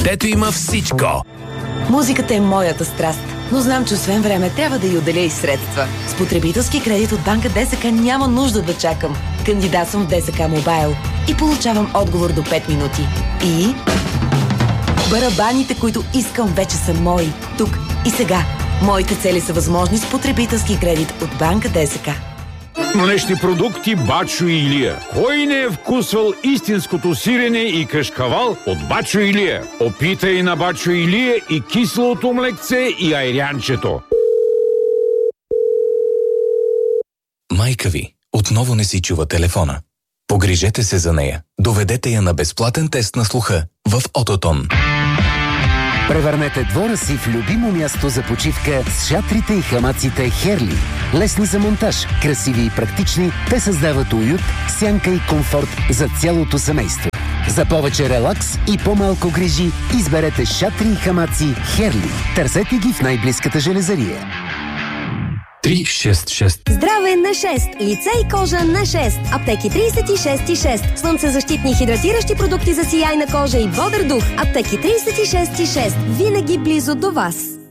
дето има всичко. Музиката е моята страст, но знам, че освен време трябва да й отделя и средства. С потребителски кредит от банка ДСК няма нужда да чакам. Кандидатствам в ДСК Мобайл и получавам отговор до 5 минути. И барабаните, които искам, вече са мои. Тук и сега. Моите цели са възможни с потребителски кредит от банка ДСК. Млечни продукти Бачо и Илия. Кой не е вкусвал истинското сирене и кашкавал от Бачо и Илия? Опитай на Бачо и Илия и киселото млекце и айрянчето. Майка ви отново не си чува телефона. Погрижете се за нея. Доведете я на безплатен тест на слуха в Ототон. Превърнете двора си в любимо място за почивка с шатрите и хамаците Херли. Лесни за монтаж, красиви и практични, те създават уют, сянка и комфорт за цялото семейство. За повече релакс и по-малко грижи, изберете шатри и хамаци Херли. Търсете ги в най-близката железария. 366. Здраве на 6. Лице и кожа на 6. Аптеки 36,6. Слънцезащитни хидратиращи продукти за сияйна кожа и бодър дух. Аптеки 36,6. Винаги близо до вас.